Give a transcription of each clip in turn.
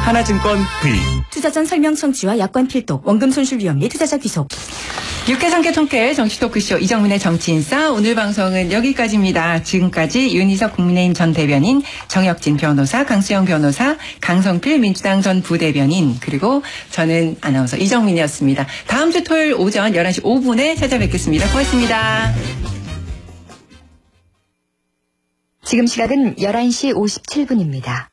하나증권 V. 투자 전 설명 청취와 약관 필독, 원금 손실 위험 및 투자자 귀속. 육개상계 통계 정치 토크쇼 이정민의 정치인싸. 오늘 방송은 여기까지입니다. 지금까지 윤희석 국민의힘 전 대변인, 정혁진 변호사, 강수영 변호사, 강성필 민주당 전 부대변인, 그리고 저는 아나운서 이정민이었습니다. 다음 주 토요일 오전 11시 5분에 찾아뵙겠습니다. 고맙습니다. 지금 시각은 11시 57분입니다.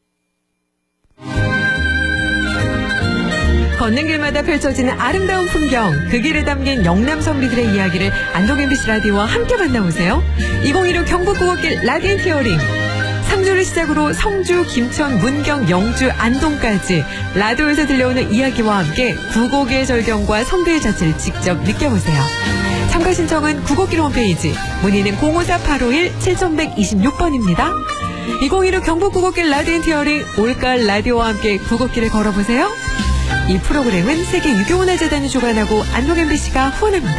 걷는 길마다 펼쳐지는 아름다운 풍경, 그 길에 담긴 영남 선비들의 이야기를 안동 MBC 라디오와 함께 만나보세요. 2015 경북국어길 라디오 히어링. 상주를 시작으로 성주, 김천, 문경, 영주, 안동까지 라디오에서 들려오는 이야기와 함께 국어계의 절경과 선비의 자체를 직접 느껴보세요. 참가 신청은 국어길 홈페이지, 문의는 054-851-7126번입니다. 2015 경북국어길 라디오 히어링, 올가을 라디오와 함께 국어길을 걸어보세요. 이 프로그램은 세계 유교문화재단이 주관하고 안동 MBC가 후원합니다.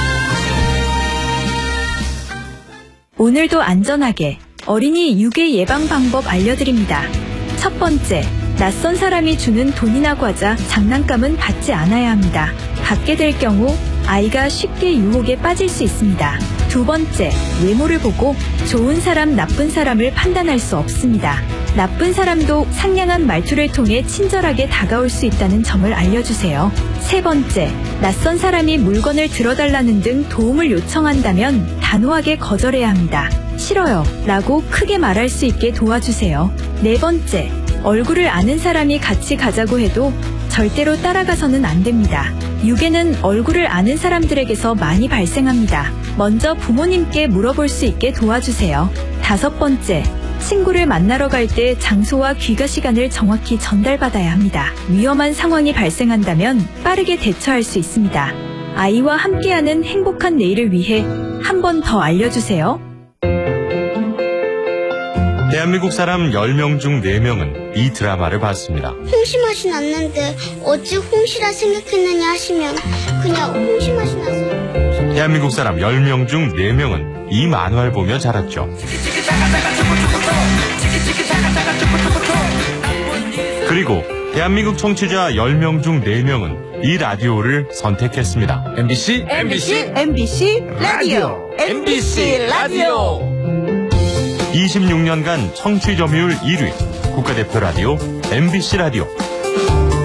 오늘도 안전하게 어린이 유괴 예방 방법 알려드립니다. 첫 번째, 낯선 사람이 주는 돈이나 과자, 장난감은 받지 않아야 합니다. 받게 될 경우 아이가 쉽게 유혹에 빠질 수 있습니다. 두 번째, 외모를 보고 좋은 사람, 나쁜 사람을 판단할 수 없습니다. 나쁜 사람도 상냥한 말투를 통해 친절하게 다가올 수 있다는 점을 알려주세요. 세 번째, 낯선 사람이 물건을 들어달라는 등 도움을 요청한다면 단호하게 거절해야 합니다. 싫어요 라고 크게 말할 수 있게 도와주세요. 네 번째, 얼굴을 아는 사람이 같이 가자고 해도 절대로 따라가서는 안 됩니다. 유괴는 얼굴을 아는 사람들에게서 많이 발생합니다. 먼저 부모님께 물어볼 수 있게 도와주세요. 다섯 번째, 친구를 만나러 갈 때 장소와 귀가 시간을 정확히 전달받아야 합니다. 위험한 상황이 발생한다면 빠르게 대처할 수 있습니다. 아이와 함께하는 행복한 내일을 위해 한 번 더 알려주세요. 대한민국 사람 10명 중 4명은 이 드라마를 봤습니다. 홍시 맛이 났는데 어찌 홍시라 생각했느냐 하시면 그냥 홍시 맛이 나서. 대한민국 사람 10명 중 4명은 이 만화를 보며 자랐죠. 그리고 대한민국 청취자 10명 중 4명은 이 라디오를 선택했습니다. MBC 라디오. MBC 라디오. 26년간 청취 점유율 1위 국가대표 라디오 MBC 라디오.